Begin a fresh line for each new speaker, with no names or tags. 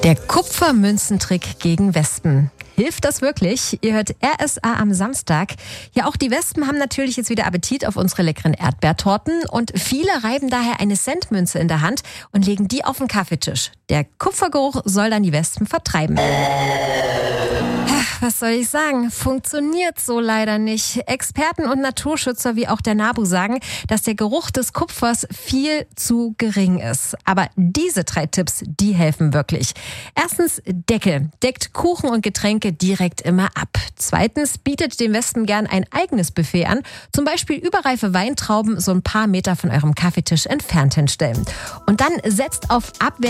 Der Kupfermünzentrick gegen Wespen. Hilft das wirklich? Ihr hört RSA am Samstag. Ja, auch die Wespen haben natürlich jetzt wieder Appetit auf unsere leckeren Erdbeertorten und viele reiben daher eine Centmünze in der Hand und legen die auf den Kaffeetisch. Der Kupfergeruch soll dann die Wespen vertreiben. Was soll ich sagen? Funktioniert so leider nicht. Experten und Naturschützer wie auch der NABU sagen, dass der Geruch des Kupfers viel zu gering ist. Aber diese 3 Tipps, die helfen wirklich. Erstens, Deckel. Deckt Kuchen und Getränke direkt immer ab. Zweitens, bietet den Wespen gern ein eigenes Buffet an. Zum Beispiel überreife Weintrauben so ein paar Meter von eurem Kaffeetisch entfernt hinstellen. Und dann setzt auf Abwehr